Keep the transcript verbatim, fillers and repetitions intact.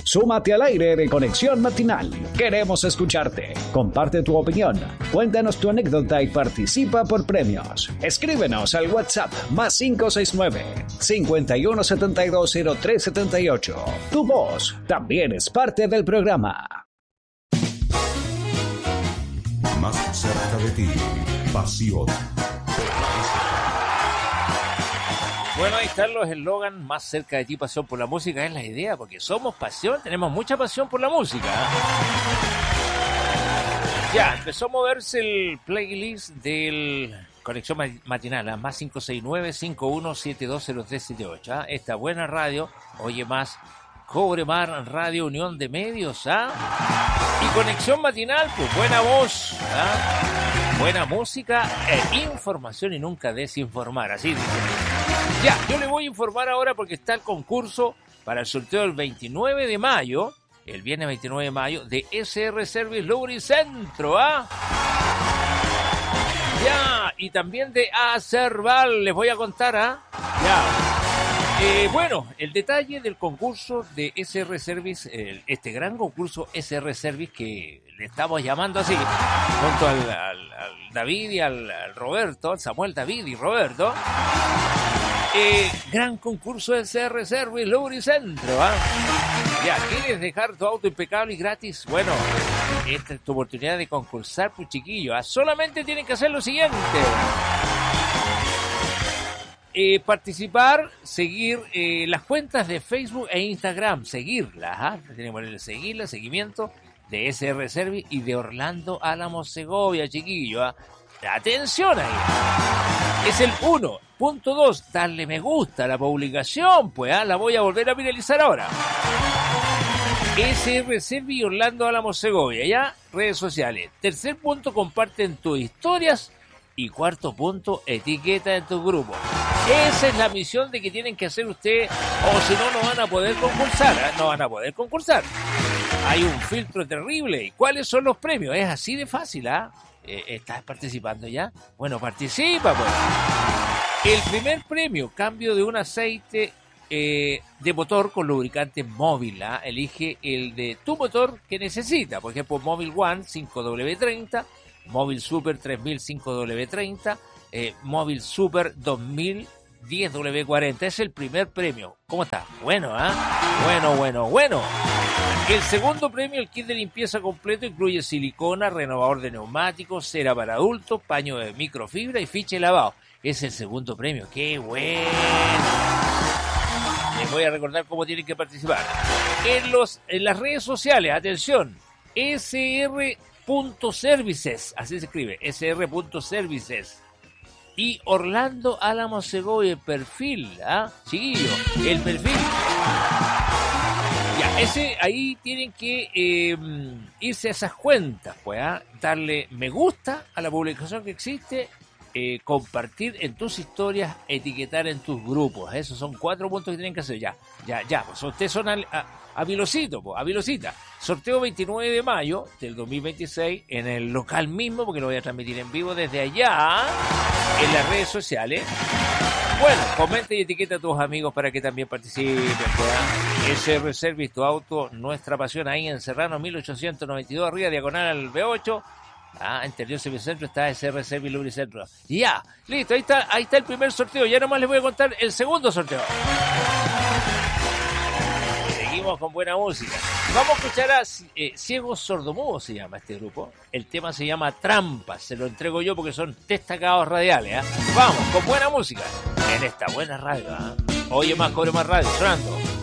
Súmate al aire de Conexión Matinal. Queremos escucharte. Comparte tu opinión. Cuéntanos tu anécdota y participa por premios. Escríbenos al WhatsApp más cinco seis nueve, cinco uno siete dos cero tres siete ocho. Tu voz también es parte del programa. Más cerca de ti, pasión. Bueno, ahí están los eslogan, más cerca de ti, pasión por la música, es la idea, porque somos pasión, tenemos mucha pasión por la música. Ya, empezó a moverse el playlist del Conexión Matinal, a más cinco seis nueve, cinco uno siete dos cero tres siete ocho. ¿ah? Esta buena radio, oye más, Cobre Mar Radio Unión de Medios, ¿ah? Y Conexión Matinal, pues buena voz, ¿ah? Buena música e información y nunca desinformar, así dice. Ya, yo le voy a informar ahora porque está el concurso para el sorteo del veintinueve de mayo, el viernes veintinueve de mayo, de S R Service Lubricentro, ¿ah? Ya, y también de Acerval, les voy a contar, ¿ah? Ya. Eh, bueno, el detalle del concurso de S R Service, el, este gran concurso S R Service que le estamos llamando así, junto al, al, al David y al, al Roberto, al Samuel, David y Roberto. Eh, gran concurso S R Service Lubricentro, ¿ah? Ya, ¿quieres dejar tu auto impecable y gratis? Bueno, esta es tu oportunidad de concursar, pues chiquillo, ¿ah? Solamente tienen que hacer lo siguiente. Eh, participar, seguir eh, las cuentas de Facebook e Instagram, seguirlas, ¿ah? Tienen que ponerle seguirla, seguimiento de S R Service y de Orlando Álamos Segovia, chiquillo, ¿ah? Atención ahí. Es el uno. Punto dos, darle me gusta a la publicación, pues, ¿ah? La voy a volver a viralizar ahora. S R Service y Orlando Álamos Segovia, ¿ya? Redes sociales. Tercer punto, comparten tus historias. Y cuarto punto, etiqueta en tu grupo. Esa es la misión de que tienen que hacer ustedes, o si no, no van a poder concursar, ¿eh? No van a poder concursar. Hay un filtro terrible. ¿Y cuáles son los premios? Es así de fácil, ¿ah? ¿eh? ¿Estás participando ya? Bueno, participa, pues. El primer premio, cambio de un aceite eh, de motor con lubricante móvil, ¿ah? Elige el de tu motor que necesita. Por ejemplo, Móvil One cinco W treinta, Móvil Super tres mil cinco W treinta, eh, Móvil Super dos mil diez W cuarenta. Es el primer premio. ¿Cómo está? Bueno, ¿ah? ¿eh? Bueno, bueno, bueno. El segundo premio, el kit de limpieza completo, incluye silicona, renovador de neumáticos, cera para adultos, paño de microfibra y ficha de lavado. Es el segundo premio. ¡Qué bueno! Les voy a recordar cómo tienen que participar. En, los, en las redes sociales, atención, S R Services, así se escribe, S R Services. Y Orlando Álamos Segovia, el perfil, ¿ah? Chiquillo, el perfil. Ya, ese, ahí tienen que eh, irse a esas cuentas, pues, ¿ah? Darle me gusta a la publicación que existe, eh, compartir en tus historias, etiquetar en tus grupos. Esos son cuatro puntos que tienen que hacer. Ya, ya, ya, pues ustedes son a, a, a Vilocito, pues, a Vilocita. Sorteo veintinueve de mayo del dos mil veintiséis en el local mismo, porque lo voy a transmitir en vivo desde allá, en las redes sociales. Bueno, comenta y etiqueta a tus amigos para que también participen, pues. S R Service, tu auto, nuestra pasión, ahí en Serrano mil ochocientos noventa y dos, arriba, diagonal al B ocho. Ah, Interior Servicentro está S R Service Lubricentro. Ya, listo, ahí está, ahí está el primer sorteo. Ya nomás les voy a contar el segundo sorteo. Seguimos con buena música. Vamos a escuchar a eh, Ciegos Sordomudos, se llama este grupo. El tema se llama Trampas. Se lo entrego yo porque son destacados radiales, ¿eh? Vamos, con buena música en esta buena radio, ¿eh? Oye más, Cobre Más Radio, sonando.